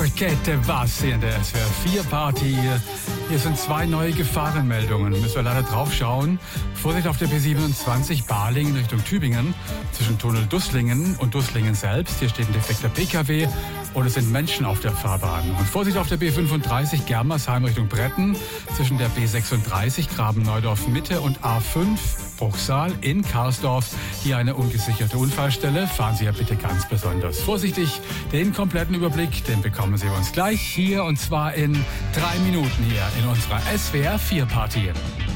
Rakete was hier in der SWR 4 Party. Hier sind 2 neue Gefahrenmeldungen. Müssen wir leider drauf schauen. Vorsicht auf der B27 Balingen Richtung Tübingen. Zwischen Tunnel Dusslingen und Dusslingen selbst. Hier steht ein defekter PKW und es sind Menschen auf der Fahrbahn. Und Vorsicht auf der B35 Germersheim Richtung Bretten. Zwischen der B36 Graben-Neudorf Mitte und A5 Bruchsal in Karsdorf. Hier eine ungesicherte Unfallstelle. Fahren Sie ja bitte ganz besonders vorsichtig. Den kompletten Überblick, den bekommen Sie uns gleich hier und zwar in 3 Minuten hier in unserer SWR 4 Party.